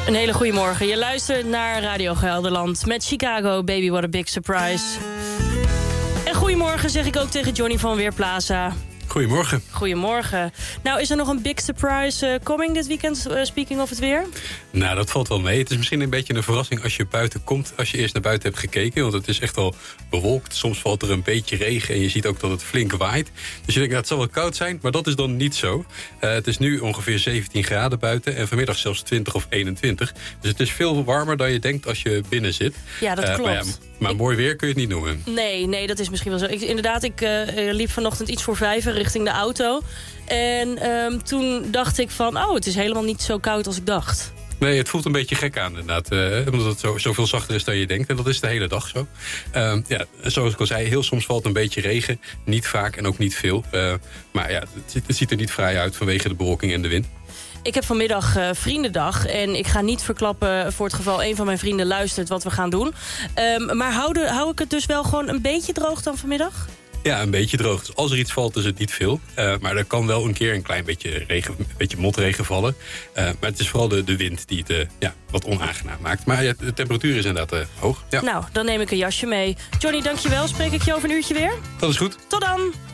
Een hele goede morgen. Je luistert naar Radio Gelderland met Chicago, Baby What a Big Surprise. En goedemorgen zeg ik ook tegen Johnny van Weerplaza. Goedemorgen. Goedemorgen. Nou, is er nog een big surprise coming dit weekend, speaking of het weer? Nou, dat valt wel mee. Het is misschien een beetje een verrassing als je buiten komt, als je eerst naar buiten hebt gekeken. Want het is echt wel bewolkt. Soms valt er een beetje regen en je ziet ook dat het flink waait. Dus je denkt, het zal wel koud zijn, maar dat is dan niet zo. Het is nu ongeveer 17 graden buiten en vanmiddag zelfs 20 of 21. Dus het is veel warmer dan je denkt als je binnen zit. Ja, dat klopt. Maar mooi weer kun je het niet noemen. Nee, dat is misschien wel zo. Ik liep vanochtend iets voor 5 richting de auto. En toen dacht ik van, het is helemaal niet zo koud als ik dacht. Nee, het voelt een beetje gek aan inderdaad. Omdat het zoveel zachter is dan je denkt. En dat is de hele dag zo. Zoals ik al zei, heel soms valt een beetje regen. Niet vaak en ook niet veel. Maar ja, het ziet er niet fraai uit vanwege de bewolking en de wind. Ik heb vanmiddag vriendendag en ik ga niet verklappen voor het geval een van mijn vrienden luistert wat we gaan doen. Maar hou ik het dus wel gewoon een beetje droog dan vanmiddag? Ja, een beetje droog. Dus als er iets valt, is het niet veel. Maar er kan wel een keer een klein beetje motregen vallen. Maar het is vooral de wind die het wat onaangenaam maakt. Maar ja, de temperatuur is inderdaad hoog. Ja. Nou, dan neem ik een jasje mee. Johnny, dankjewel. Spreek ik je over een uurtje weer? Dat is goed. Tot dan!